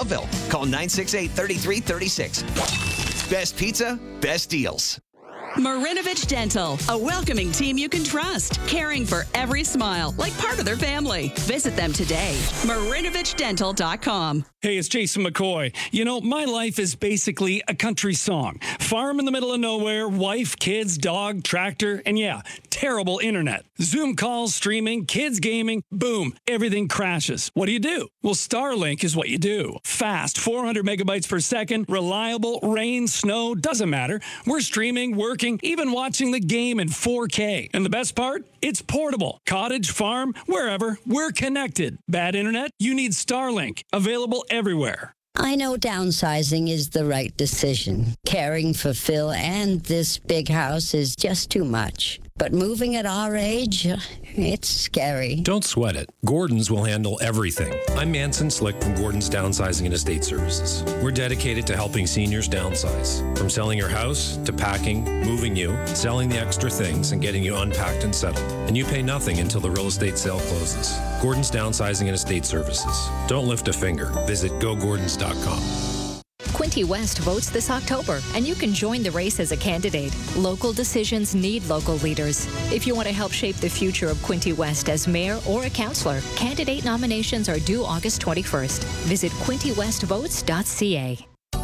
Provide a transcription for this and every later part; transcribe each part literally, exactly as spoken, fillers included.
Belleville. Call nine six eight, three three three six. Best pizza, best deals. Marinovich Dental, a welcoming team you can trust, caring for every smile like part of their family. Visit them today. marinovich dental dot com. Hey, it's Jason McCoy. You know, my life is basically a country song. Farm in the middle of nowhere, wife, kids, dog, tractor, and yeah, terrible internet. Zoom calls, streaming, kids gaming, boom, everything crashes. What do you do? Well, Starlink is what you do. Fast, four hundred megabytes per second, reliable, rain, snow, doesn't matter. We're streaming, working, even watching the game in four K. And the best part? It's portable. Cottage, farm, wherever, we're connected. Bad internet? You need Starlink. Available everywhere. I know downsizing is the right decision. Caring for Phil and this big house is just too much. But moving at our age, it's scary. Don't sweat it. Gordon's will handle everything. I'm Manson Slick from Gordon's Downsizing and Estate Services. We're dedicated to helping seniors downsize. From selling your house, to packing, moving you, selling the extra things, and getting you unpacked and settled. And you pay nothing until the real estate sale closes. Gordon's Downsizing and Estate Services. Don't lift a finger. Visit go gordons dot com. Quinte West votes this October, and you can join the race as a candidate. Local decisions need local leaders. If you want to help shape the future of Quinte West as mayor or a councillor, candidate nominations are due August twenty-first. Visit quinte west votes dot c a.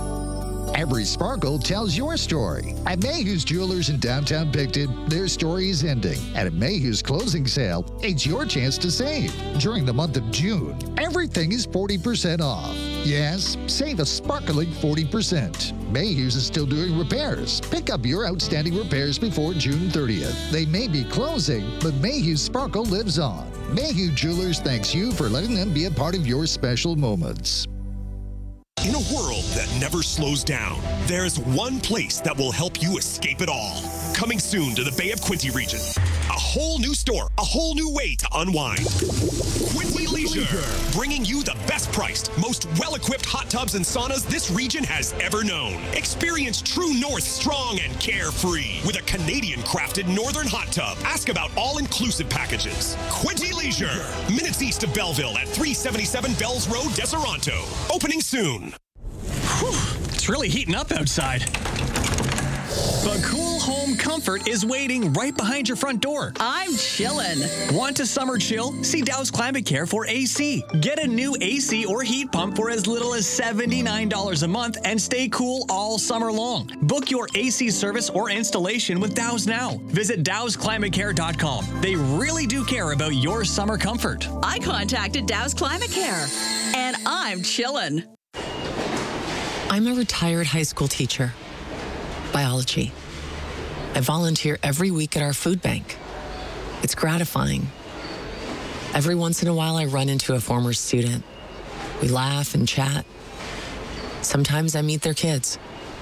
Every sparkle tells your story. At Mayhew's Jewelers in downtown Picton, their story is ending. And at Mayhew's closing sale, it's your chance to save. During the month of June, everything is forty percent off. Yes, save a sparkling forty percent. Mayhew's is still doing repairs. Pick up your outstanding repairs before June thirtieth. They may be closing, but Mayhew's sparkle lives on. Mayhew Jewelers thanks you for letting them be a part of your special moments. In a world that never slows down, there's one place that will help you escape it all. Coming soon to the Bay of Quinte region. A whole new store, a whole new way to unwind. Quinte Leisure, bringing you the best priced, most well-equipped hot tubs and saunas this region has ever known. Experience True North strong and carefree with a Canadian-crafted Northern hot tub. Ask about all-inclusive packages. Quinte Leisure, minutes east of Belleville at three seventy-seven Bells Road, Deseronto. Opening soon. Whew, it's really heating up outside. But Cool Home Comfort is waiting right behind your front door. I'm chillin'. Want a summer chill? See Dow's Climate Care for A C. Get a new A C or heat pump for as little as seventy-nine dollars a month and stay cool all summer long. Book your A C service or installation with Dow's now. Visit dows climate care dot com. They really do care about your summer comfort. I contacted Dow's Climate Care, and I'm chillin'. I'm a retired high school teacher. Biology. I volunteer every week at our food bank. It's gratifying. Every once in a while, I run into a former student. We laugh and chat. Sometimes I meet their kids.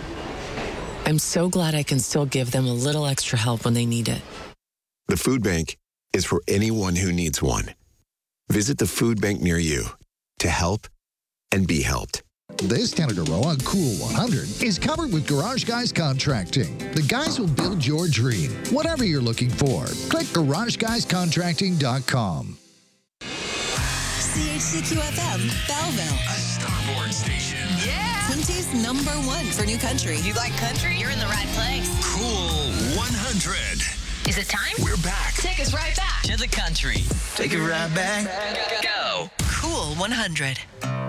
I'm so glad I can still give them a little extra help when they need it. The food bank is for anyone who needs one. Visit the food bank near you to help and be helped. This Canada Row on Cool one hundred is covered with Garage Guys Contracting. The guys will build your dream, whatever you're looking for. Click garage guys contracting dot com. C H C Q F M, Belleville. A Starboard station. Yeah! Quinte's number one for new country. You like country? You're in the right place. Cool one hundred. Is it time? We're back. Take us right back To the country. Take it right back. Go. Cool one hundred.